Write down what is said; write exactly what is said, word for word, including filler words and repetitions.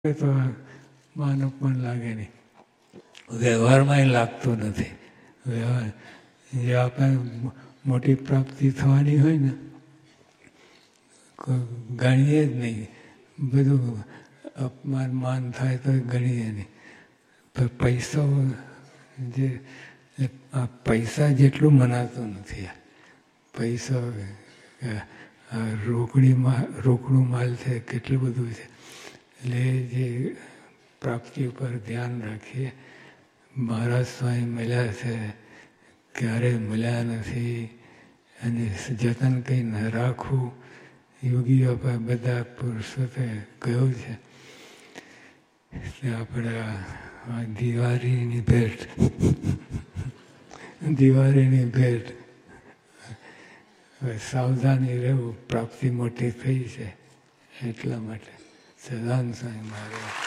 તો માન અપમાન લાગે નહીં, વ્યવહારમાં લાગતું નથી. વ્યવહાર જે આપણે મોટી પ્રાપ્તિ થવાની હોય ને ગણીએ જ નહીં, બધું અપમાન માન થાય તો ગણીએ નહીં. પૈસો જે પૈસા જેટલું મનાતું નથી. પૈસો રોકડીમાં રોકડું માલ છે, કેટલું બધું છે. એટલે જે પ્રાપ્તિ ઉપર ધ્યાન રાખીએ. મહારાજ સ્વામી મળ્યા છે, ક્યારેય મળ્યા નથી, અને જતન કંઈ ન રાખવું યોગીઓ પર બધા પુરુષોએ કહ્યું છે. આપણે આ દિવાળીની ભેટ દિવાળીની ભેટ સાવધાની રહેવું, પ્રાપ્તિ મોટી થઈ છે એટલા માટે. સદાન સ્વામી મહારાજ.